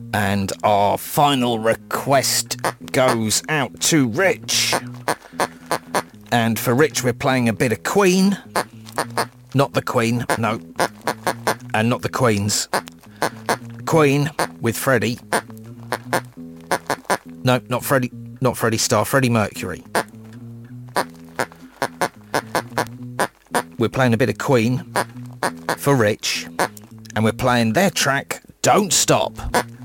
And our final request goes out to Rich. And for Rich, we're playing a bit of Queen. Not the Queen, no. And not the Queens. Queen with Freddie. No, not Freddie Starr, Freddie Mercury. We're playing a bit of Queen for Rich. And we're playing their track, Don't Stop.